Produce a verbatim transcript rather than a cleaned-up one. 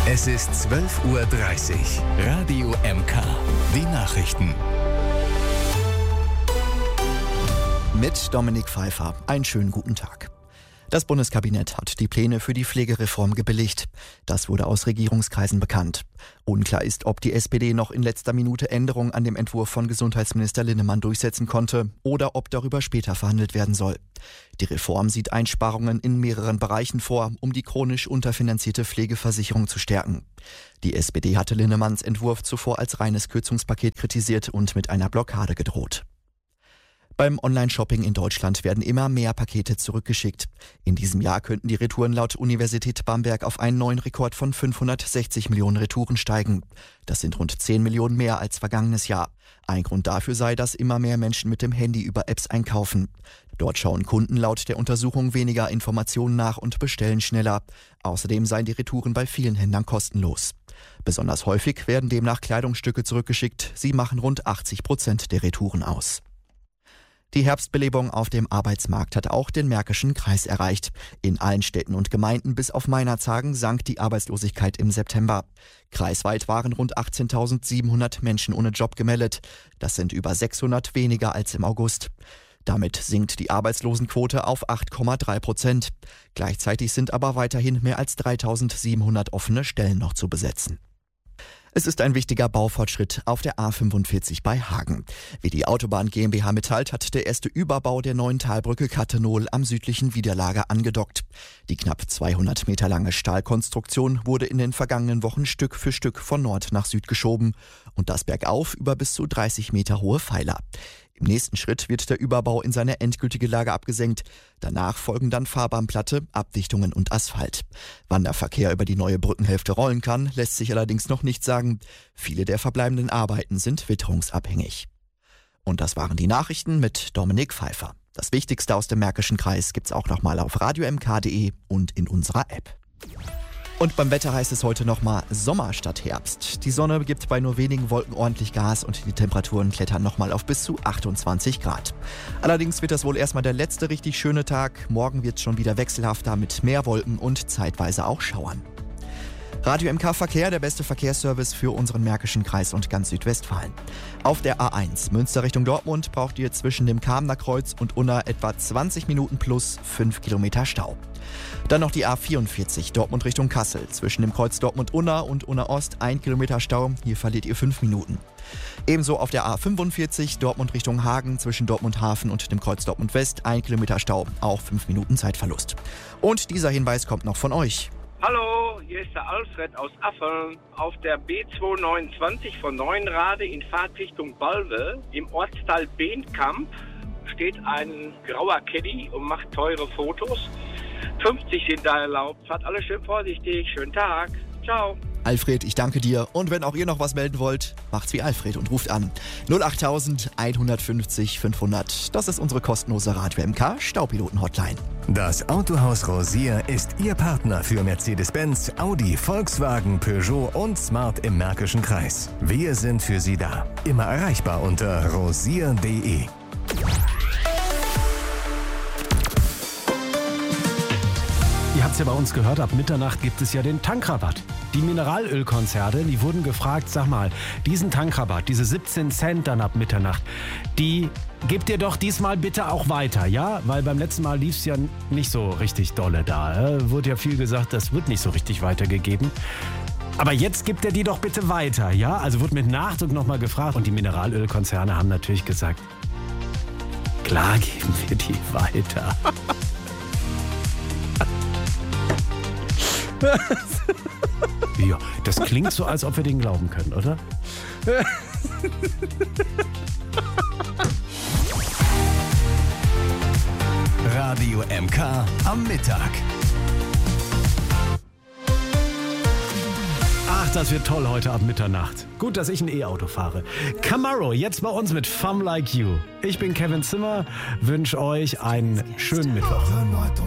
Es ist zwölf Uhr dreißig. Radio M K. Die Nachrichten. Mit Dominik Pfeiffer. Einen schönen guten Tag. Das Bundeskabinett hat die Pläne für die Pflegereform gebilligt. Das wurde aus Regierungskreisen bekannt. Unklar ist, ob die S P D noch in letzter Minute Änderungen an dem Entwurf von Gesundheitsminister Linnemann durchsetzen konnte oder ob darüber später verhandelt werden soll. Die Reform sieht Einsparungen in mehreren Bereichen vor, um die chronisch unterfinanzierte Pflegeversicherung zu stärken. Die S P D hatte Linnemanns Entwurf zuvor als reines Kürzungspaket kritisiert und mit einer Blockade gedroht. Beim Online-Shopping in Deutschland werden immer mehr Pakete zurückgeschickt. In diesem Jahr könnten die Retouren laut Universität Bamberg auf einen neuen Rekord von fünfhundertsechzig Millionen Retouren steigen. Das sind rund zehn Millionen mehr als vergangenes Jahr. Ein Grund dafür sei, dass immer mehr Menschen mit dem Handy über Apps einkaufen. Dort schauen Kunden laut der Untersuchung weniger Informationen nach und bestellen schneller. Außerdem seien die Retouren bei vielen Händlern kostenlos. Besonders häufig werden demnach Kleidungsstücke zurückgeschickt. Sie machen rund achtzig Prozent der Retouren aus. Die Herbstbelebung auf dem Arbeitsmarkt hat auch den Märkischen Kreis erreicht. In allen Städten und Gemeinden bis auf Meinerzhagen sank die Arbeitslosigkeit im September. Kreisweit waren rund achtzehntausendsiebenhundert Menschen ohne Job gemeldet. Das sind über sechshundert weniger als im August. Damit sinkt die Arbeitslosenquote auf acht Komma drei Prozent. Gleichzeitig sind aber weiterhin mehr als dreitausendsiebenhundert offene Stellen noch zu besetzen. Es ist ein wichtiger Baufortschritt auf der A fünfundvierzig bei Hagen. Wie die Autobahn GmbH mitteilt, hat der erste Überbau der neuen Talbrücke Cattenol am südlichen Widerlager angedockt. Die knapp zweihundert Meter lange Stahlkonstruktion wurde in den vergangenen Wochen Stück für Stück von Nord nach Süd geschoben und das bergauf über bis zu dreißig Meter hohe Pfeiler. Im nächsten Schritt wird der Überbau in seine endgültige Lage abgesenkt. Danach folgen dann Fahrbahnplatte, Abdichtungen und Asphalt. Wann der Verkehr über die neue Brückenhälfte rollen kann, lässt sich allerdings noch nicht sagen. Viele der verbleibenden Arbeiten sind witterungsabhängig. Und das waren die Nachrichten mit Dominik Pfeiffer. Das Wichtigste aus dem Märkischen Kreis gibt's auch nochmal auf radio m k punkt d e und in unserer App. Und beim Wetter heißt es heute nochmal Sommer statt Herbst. Die Sonne gibt bei nur wenigen Wolken ordentlich Gas und die Temperaturen klettern nochmal auf bis zu achtundzwanzig Grad. Allerdings wird das wohl erstmal der letzte richtig schöne Tag. Morgen wird es schon wieder wechselhafter mit mehr Wolken und zeitweise auch Schauern. Radio M K Verkehr, der beste Verkehrsservice für unseren Märkischen Kreis und ganz Südwestfalen. Auf der A eins Münster Richtung Dortmund braucht ihr zwischen dem Kamener Kreuz und Unna etwa zwanzig Minuten plus fünf Kilometer Stau. Dann noch die A vierundvierzig Dortmund Richtung Kassel. Zwischen dem Kreuz Dortmund-Unna und Unna-Ost ein Kilometer Stau. Hier verliert ihr fünf Minuten. Ebenso auf der A fünfundvierzig Dortmund Richtung Hagen. Zwischen Dortmund Hafen und dem Kreuz Dortmund West ein Kilometer Stau. Auch fünf Minuten Zeitverlust. Und dieser Hinweis kommt noch von euch. Hallo, hier ist der Alfred aus Affeln. Auf der B zweihundertneunundzwanzig von Neuenrade in Fahrtrichtung Balve im Ortsteil Behnkamp steht ein grauer Caddy und macht teure Fotos. fünfzig sind da erlaubt. Fahrt alle schön vorsichtig. Schönen Tag. Ciao. Alfred, ich danke dir. Und wenn auch ihr noch was melden wollt, macht's wie Alfred und ruft an. null acht eins fünfzig fünfhundert. Das ist unsere kostenlose Radio M K Staupiloten-Hotline. Das Autohaus Rosier ist Ihr Partner für Mercedes-Benz, Audi, Volkswagen, Peugeot und Smart im Märkischen Kreis. Wir sind für Sie da. Immer erreichbar unter rosier punkt d e. Ihr habt es ja bei uns gehört, ab Mitternacht gibt es ja den Tankrabatt. Die Mineralölkonzerne, die wurden gefragt, sag mal, diesen Tankrabatt, diese siebzehn Cent dann ab Mitternacht, die gebt ihr doch diesmal bitte auch weiter, ja? Weil beim letzten Mal lief es ja nicht so richtig dolle da. Äh? Wurde ja viel gesagt, das wird nicht so richtig weitergegeben. Aber jetzt gibt er die doch bitte weiter, ja? Also wurde mit Nachdruck nochmal gefragt und die Mineralölkonzerne haben natürlich gesagt, klar geben wir die weiter. Ja, das klingt so, als ob wir den glauben können, oder? Radio M K am Mittag. Ach, das wird toll heute ab Mitternacht. Gut, dass ich ein E-Auto fahre. Camaro, jetzt bei uns mit Femme Like You. Ich bin Kevin Zimmer, wünsche euch einen schönen Mittwoch.